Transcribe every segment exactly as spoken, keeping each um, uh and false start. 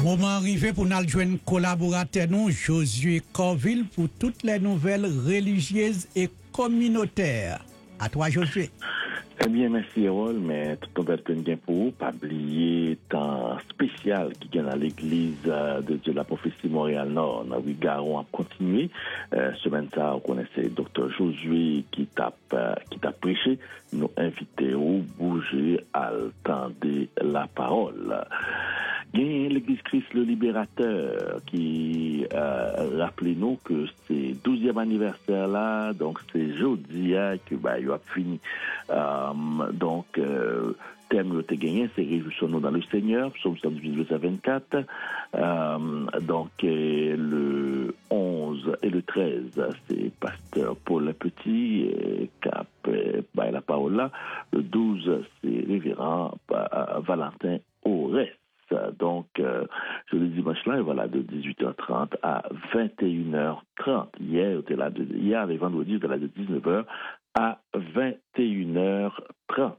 Moment arrivé pour nous joindre collaborateur nous, Josué Corville, pour toutes les nouvelles religieuses et communautaires. À toi, Josué. Eh bien, merci, Erol, mais tout le monde bien pour vous, pas oublier temps spécial qui est dans l'église de Dieu de la prophétie Montréal-Nord. Dans Garon a continué. Euh, semaine ça, on connaissait docteur Josué qui t'a qui t'a prêché, nous inviter au bouger à tendre la parole. Il y a l'église Christ le Libérateur qui euh, rappelez-nous que c'est douzième anniversaire là, donc c'est jeudi hein, que bah il a fini. Um, donc, euh, thème que tu as gagné, c'est Réjouissons-nous dans le Seigneur, psaume soixante-dix-huit, verset vingt-quatre. Um, donc, euh, le onze et le treize, c'est pasteur Paul Petit euh, qui a euh, la parole là. Le douze, c'est révérend euh, Valentin Aurès. Donc, euh, je le dimanche là, et voilà, de dix-huit heures trente à vingt et une heures trente. Hier, était là de, hier et vendredi, était là de dix-neuf heures à vingt et une heures trente.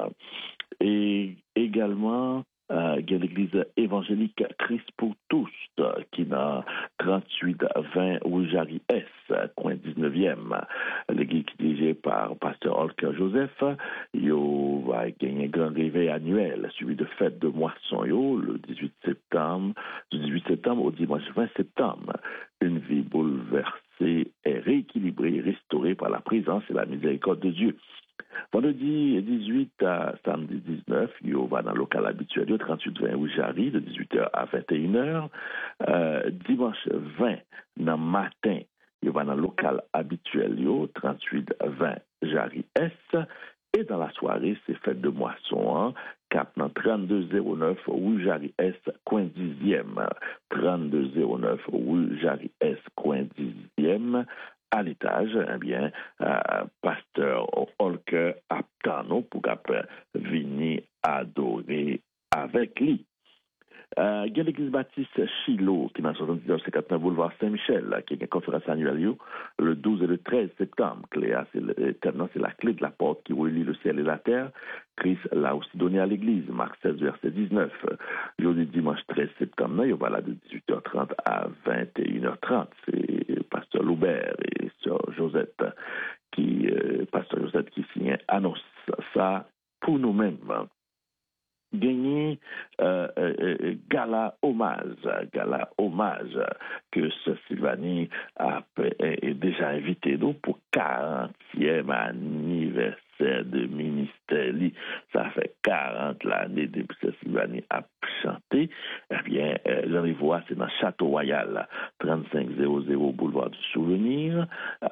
Et également, euh, il y a l'église évangélique Christ pour tous, qui n'a trente-huit vingt Oujari S, coin dix-neuvième. L'église qui est dirigée par pasteur Holker Joseph. Il va gagner un grand réveil annuel, suivi de fête de moisson, yo, le dix-huit septembre, du dix-huit septembre au dimanche vingt septembre. Une vie bouleversée est rééquilibrée, restaurée par la présence et la miséricorde de Dieu. Vendredi dix-huit à samedi dix-neuf, il va dans le local habituel, trente-huit vingt Oujari, de dix-huit heures à vingt et une heures. Euh, dimanche vingt, dans le matin, il va dans le local habituel, trente-huit vingt Jari S. Et dans la soirée, c'est fête de moisson, hein, cap dans trente-deux zéro neuf Oujari S, coin dixième. trente-deux zéro neuf Oujari S, coin dixième. À l'étage, eh bien, euh, pasteur Holker Aptano pour venir adorer avec lui. Euh, il y a l'église baptiste Chilo, qui est dans soixante-dix-neuf cinquante-neuf boulevard Saint-Michel, qui est une conférence annuelle le douze et le treize septembre. Cléa, c'est le, c'est la clé de la porte qui relie le ciel et la terre. Christ l'a aussi donné à l'église, Marc seize, verset dix-neuf. Jeudi, dimanche treize septembre, il va là de dix-huit heures trente à vingt et une heures trente. C'est pasteur Loubert et sœur Josette qui, euh, pasteur Josette qui signe, annonce ça pour nous-mêmes. Gagner euh, euh, gala hommage, gala hommage que ce Sylvanie a est déjà invité nous pour quarantième anniversaire de ministère. Ça fait quarante l'année depuis que Sylvanie a chanté. Eh bien, euh, l'envoi, c'est dans Château Royal, trente-cinq cents boulevard du Souvenir.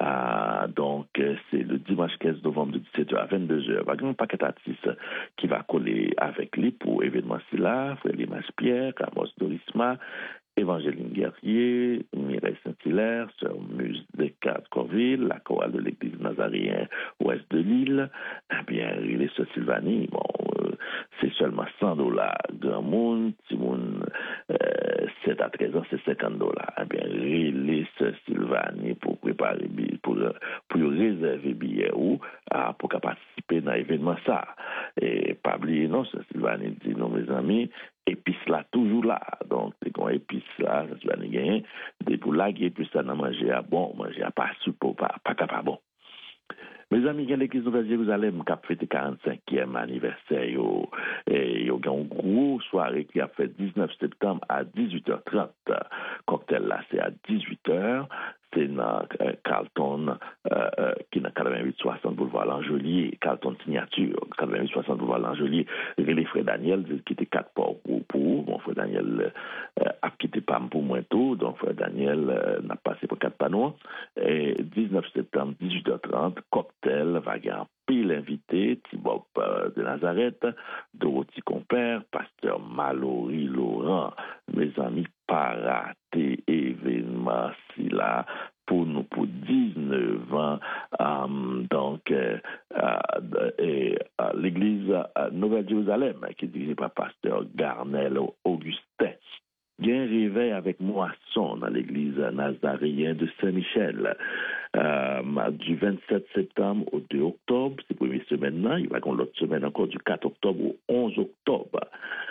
Ah, donc, c'est le dimanche quinze novembre de dix-sept heures à vingt-deux heures. Il y a un paquet d'artistes qui va coller avec lui pour événement là, Frère Limas Pierre, Amos Dorisma, Évangéline Guerrier, Mireille Saint-Hilaire, Sœur Muse Descartes Corville, la chorale de l'église nazaréenne ouest de l'île. Eh bien, les Sœurs Sylvanie, bon, euh, c'est seulement cent dollars. Grand monde, si moun, euh, sept à treize ans, c'est cinquante dollars. Eh bien, les Sœurs Sylvanie pour préparer, pour, pour réserver billet ou, ah, pour participer dans l'événement ça. Et pas oublier, non, Sœur Sylvanie dit, non, mes amis, épice là, toujours là. Donc, c'est qu'on épice là, ça se va gagner. Des pour là, qui est plus ça, manger à bon, manger à pas super, pas, pas capable bon. Mes amis, il y a l'église de Jérusalem qui a fêté quarante-cinquième anniversaire. Yo, et il y a une grosse soirée qui a fait dix-neuf septembre à dix-huit heures trente. Cocktail là, c'est à dix-huit heures. C'est dans euh, Carlton, euh, euh, qui est dans quatre-vingt-huit soixante boulevard Langelier, Carlton signature, quatre-vingt-huit soixante boulevard Langelier. Les frères Daniel, qui était quatre ports pour, pour mon frère Daniel euh, a quitté pas pour moi tout, donc frère Daniel euh, n'a passé pour quatre panneaux. Et dix-neuf septembre, dix-huit heures trente, cocktail, va y avoir pile invité, Thibaut euh, de Nazareth, Dorothy Compère, pasteur Mallory Laurent, mes amis, pas rater événement si là pour nous pour dix-neuf ans um, donc euh, euh, et, euh, l'église euh, Nouvelle Jérusalem qui est dirigée par pasteur Garnel Augustin. Il y a un réveil avec moisson dans l'église nazaréenne de Saint-Michel. Euh, du vingt-sept septembre au deux octobre, c'est la première semaine là, il va y avoir l'autre semaine encore du quatre octobre au onze octobre.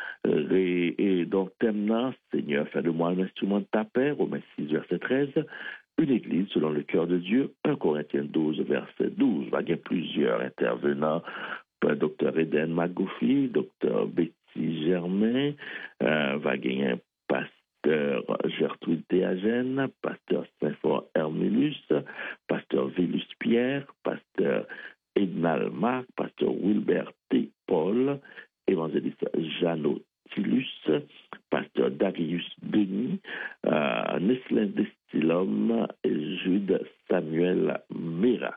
Et, et donc, thème là, Seigneur, fais de moi un instrument de ta paix, Romains six, verset treize. Une église selon le cœur de Dieu, un Corinthiens douze, verset douze. Il va y avoir plusieurs intervenants, docteur Eden Magoufi, docteur Betty Germain, euh, va gagner un pasteur Gertrude Théagène, pasteur Saint-Fort Hermélus, pasteur Vélus Pierre, pasteur Ednal Marc, pasteur Wilbert T. Paul, évangéliste Jeannot Tillus, pasteur Darius Denis, euh, Neslin Destilum et Jude Samuel Mera.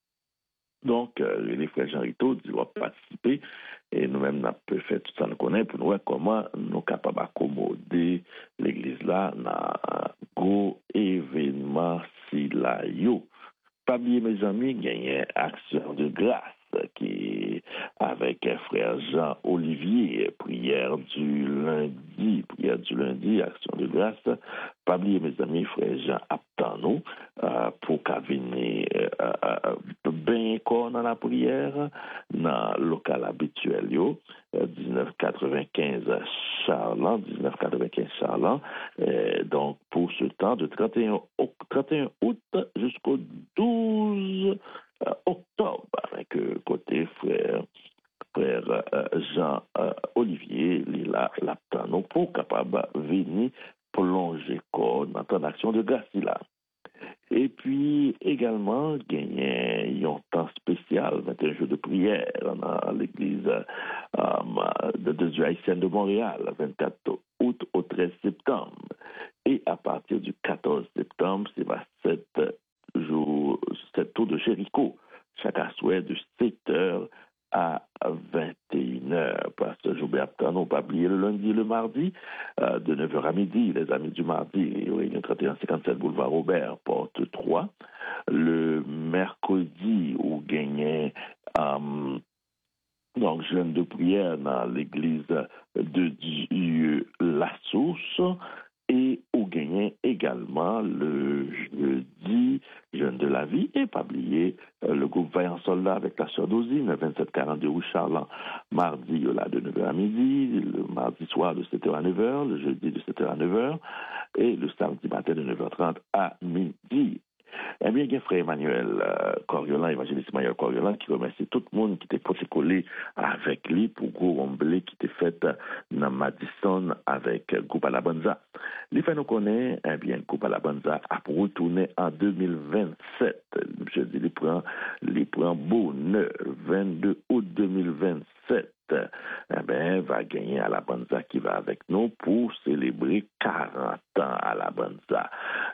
Donc, euh, les frères Jean Rito doivent participer et nous-mêmes, nous avons fait tout ça, nous connaissons pour nous voir comment nous sommes capables d'accommoder l'église là dans un gros événement si là. Pas oublier, mes amis, gagner action de grâce qui avec frère Jean Olivier, prière du lundi, prière du lundi, action de grâce. Pas oublier, mes amis, frère Jean Aptano, euh, pour qu'à venir euh, euh, bien corps dans la prière, dans le local habituel, yo, euh, dix-neuf quatre-vingt-quinze Charlan, dix-neuf quatre-vingt-quinze Charlan. Euh, donc, pour ce temps de trente et un août jusqu'au douze euh, octobre, avec euh, côté frère, frère euh, Jean euh, Olivier, Lila Laptano, pour capable venir plonger corps dans ton action de grâce là. Et puis également, gagner un temps spécial, vingt et un jours de prière dans l'église euh, de, de Dieu haïtienne de Montréal, vingt-quatre août au treize septembre. Et à partir du quatorze septembre, c'est ma sept jours, sept tours de Jéricho, chaque soir de sept heures à vingt et une heures. Pasteur Joubert Aptano, pas oublier le lundi et le mardi, euh, de neuf heures à midi, les amis du mardi, réunion trente et un cinquante-sept boulevard Robert, porte trois. Le mercredi, où gagnait euh, donc jeûne de prière dans l'église de Dieu La Source, et où gagnait également le jeudi jeûne de la vie, et pas oublier euh, le groupe Vaillant Soldat avec la sœur Dosine, vingt-sept quarante-deux rue Charlan, mardi là, de neuf heures à midi, le mardi soir de sept heures à neuf heures, le jeudi de sept heures à neuf heures, et le samedi matin de neuf heures trente à midi. Eh bien, il y a frère Emmanuel euh, Coriolan, évangéliste Emmanuel Coriolan, qui remercie tout le monde qui était protocole avec lui pour gros romblé qui était fait dans Madison avec euh, Groupe Alabanza. Les fait nous connaît, eh bien, Groupe Alabanza a retourné en deux mille vingt-sept. Je dis, il prend, il prend bonheur, vingt-deux août deux mille vingt-sept. Eh bien, va gagner à la Banza qui va avec nous pour célébrer quarante ans à la Banza.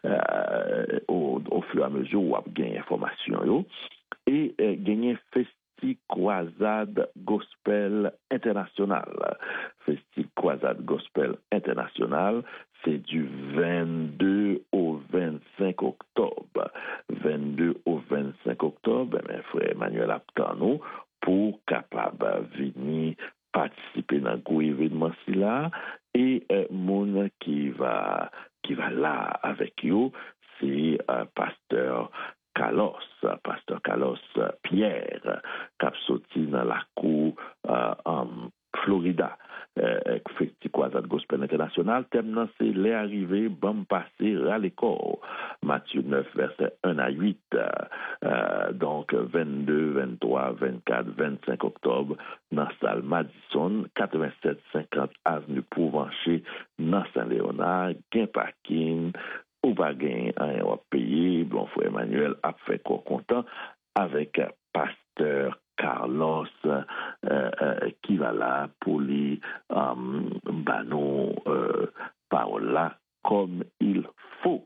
Euh, au, au fur et à mesure où on gagne information. Et euh, gagner Festi Croisade Gospel International. Festi Croisade Gospel International, c'est du vingt-deux au vingt-cinq octobre. vingt-deux au vingt-cinq octobre, eh bien, frère Emmanuel Aptano, pour capable venir participer dans gros événement là et euh, mon qui va qui va là avec eux, c'est euh, pasteur Carlos, pasteur Carlos Pierre, qui a sorti dans la cour euh, en Florida. Euh, Festi Croisade Gospel International, thème c'est les arrivées, bon passé, râle-corps. Matthieu neuf, verset un à huit. Euh, donc vingt-deux, vingt-trois, vingt-quatre, vingt-cinq octobre, dans la salle Madison, quatre-vingt-sept cinquante avenue Provencher, dans Saint-Léonard, gain parking, ou pas gain, on va payer. Bon, frère Emmanuel a fait quoi content avec pasteur Carlos euh, euh, qui va là pour les um, banon euh, paroles là comme il faut.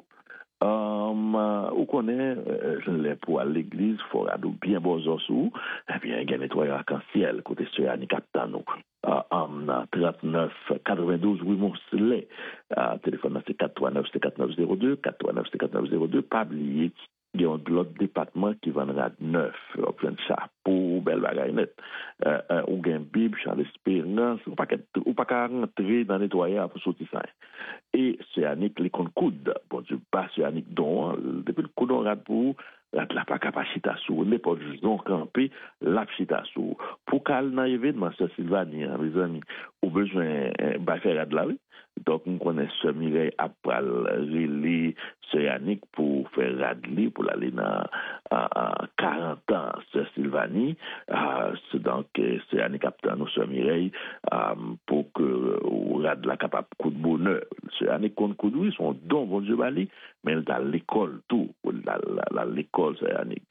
Um, euh, on connaît, euh, je l'ai pour à l'église, il faut avoir bien beaux sous, et bien, il y a nettoyé arc-en-ciel, côté sur Annie Captano. Uh, um, trente-neuf quatre-vingt-douze rue Moncelet. Uh, téléphone c'est quatre trois neuf cinq neuf zéro deux, quatre trois neuf cinq neuf zéro deux, pas oublier. Il y a l'autre département qui vendra neuf, plein de chapeaux, belle bagaille net. Euh, euh, ou gain Bible, Charles Espérance, ou pas ou pas rentrer dans le nettoyage pour sortir ça. et c'est Annick les comptes coude. Bon Dieu, pas c'est Annick don, depuis le coup d'on rate pour la pas capacité sous n'importe où camper la chita sous pour qu'elle dans événement ce Sylvanie mes amis au besoin ba faire de la rue donc on connaît ce Mireille après relais ce Yannick pour faire radler pour aller dans quarante ans ce Sylvanie c'est donc c'est Yannick capitaine nous ce Mireille pour que au rad la capable coup de bonheur ce Yannick compte coup de son don bon Dieu bali mais dans l'école tout la, la, l'école c'est Yannick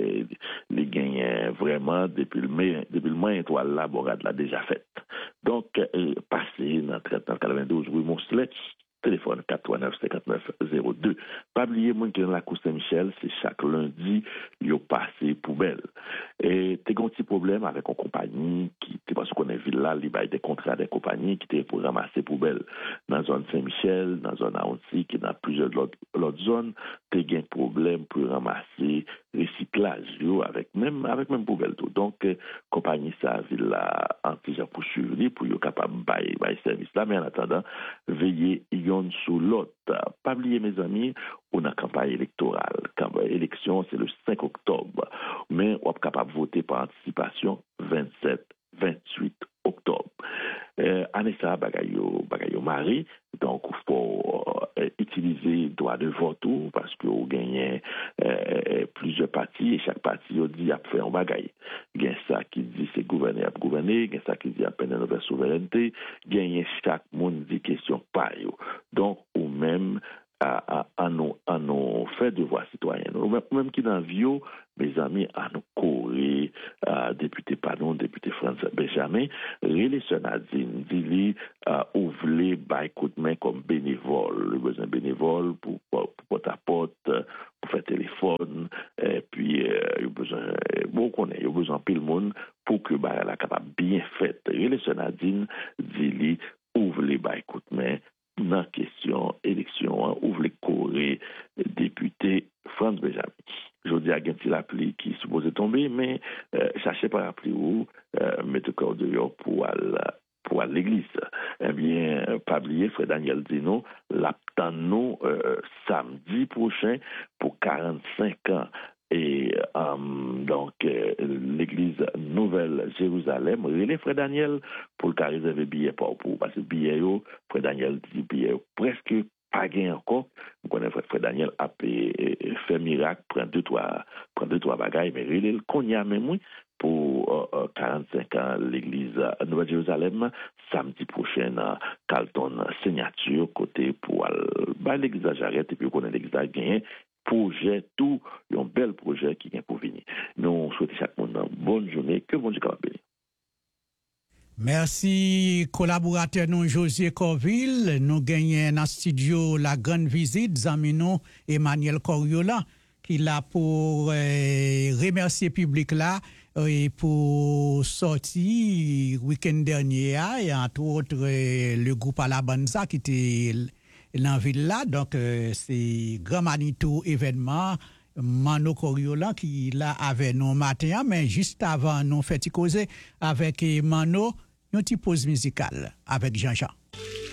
les gagne vraiment depuis le mai depuis le mois étoile là bon rad l'a déjà fait donc euh, passé dans trente quatre-vingt-douze rue Moncelet téléphone quatre trois neuf cinquante-neuf zéro deux. Pas oublier moi que dans la cour Saint-Michel, c'est chaque lundi, yo passé poubelle. Et t'es un petit problème avec une compagnie qui t'es parce qu'on est ville là, il y a des contrats des compagnies qui t'es pour ramasser poubelle dans la zone Saint-Michel, dans la zone Aonsi, qui dans plusieurs autres, autres zones, t'es un problème pour ramasser recyclage yo avec même avec même poubelle tout. Donc euh, compagnie ça ville là en déjà pour suivre pour yo capable bail bail service là mais en attendant veiller sous l'autre. Pas oublier mes amis, on a campagne électorale. Campagne élection, c'est le cinq octobre. Mais on est capable de voter par anticipation vingt-sept vingt-huit octobre. Euh, Anessa Bagayo, Bagayo Marie, donc il faut euh, utiliser le droit de vote parce qu'on gagne euh, plusieurs partis et chaque parti on dit a fait un bagaille. Il y a ça qui dit c'est gouverner à gouverner, il y a ça qui dit à peine nouvelle souveraineté, il y a chaque monde dit question par yo. Donc ou même à, à, à nos à nos faits de voix citoyenne. Ou même, même qui dans Vio, mes amis, à nous Corée, à député Panon, député François Benjamin, relation Nadine, dit-lui, ouvrir by coup de main comme bénévole, le besoin bénévole pour pour porte à porte, pour faire téléphone, et puis il y a besoin, bon qu'on ait, il y a besoin pile monde pour que bah la capable bien faite. Relation Nadine, dit-lui, ouvrir by coup de main. Dans la question élection, ouvre les Corée, député France Benjamin. Je dis à Gentil l'appli qui est supposé tomber, mais euh, cherchez par appli où euh, mettre corps dehors pour aller pour aller l'église. Eh bien, pas oublier, Frère Daniel Dino, l'attend euh, samedi prochain pour quarante-cinq ans. Et euh, donc, euh, l'église Nouvelle Jérusalem, relais Frère Daniel pour le cas réserver billet pour pour parce que billet yo, Frère Daniel dit billet presque pas gain encore. Vous connaissez Frère Daniel a fait miracle, prend deux trois prend deux trois bagailles mais relais le cognac même oui pour euh, quarante-cinq ans l'église Nouvelle Jérusalem samedi prochain à Carlton signature côté pour bah l'église j'arrête et puis on connaît l'église a gagné projet, tout, un bel projet qui vient pour venir. Nous souhaitons chaque monde une bonne journée, que bon Dieu capable bénir. Merci, collaborateur nous José Corville. Nous gagnons dans le studio la grande visite, Zamino Emmanuel Coriola, qui l'a pour euh, remercier le public là et pour sortir week-end dernier, et entre autres euh, le groupe Alabanza qui était dans la ville là, donc euh, c'est Grand Manitou événement, Mano Coriola qui là avec nous matin, mais juste avant nous fait causer avec Mano, une petite pause musicale avec Jean-Jean.